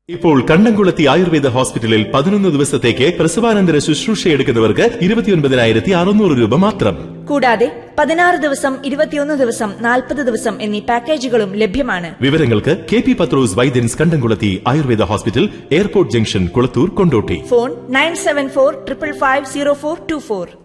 ഇപ്പോൾ കണ്ടംകുളത്തി ആയുർവേദ ഹോസ്പിറ്റലിൽ 11 ദിവസത്തേക്ക് പ്രസവാനന്തര ശുശ്രൂഷയെടുക്കുന്നവർക്ക് 29,600 രൂപ മാത്രം. കൂടാതെ 16 ദിവസം, 21 ദിവസം, 40 ദിവസം എന്നീ പാക്കേജുകളും ലഭ്യമാണ്. വിവരങ്ങൾക്ക് KP പത്രോസ് വൈദ്യൻസ് കണ്ടംകുളത്തി Ayurveda hospital, airport junction, Kulathur, Kondotty. Phone 9745550424.